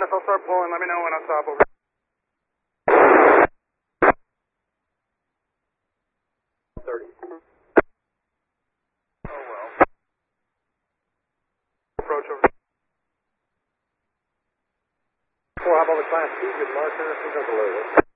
Yes, I'll start pulling. Let me know when I stop over. Approach over. How about the Class 2, good marker, signal delivery.